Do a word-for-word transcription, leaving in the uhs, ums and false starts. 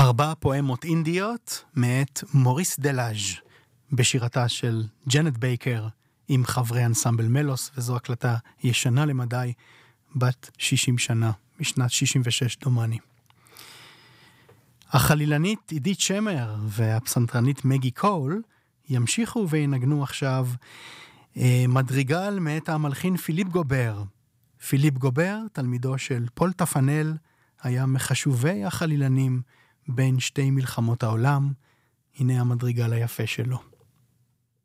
ארבע פואמות אינדיות מאת מוריס דלאז' בשירתה של ג'נט בייקר עם חברי אנסמבל מלוס, וזו הקלטה ישנה למדי, בת שישים שנה, משנת שישים ושש דומני. החלילנית עידית שמר והפסנתרנית מגי קול ימשיכו וינגנו עכשיו אה, מדריגל מאת המלחין פיליפ גובר. פיליפ גובר, תלמידו של פול טפנל, היה מחשובי החלילנים בין שתי מלחמות העולם. הנה המדריגל היפה שלו.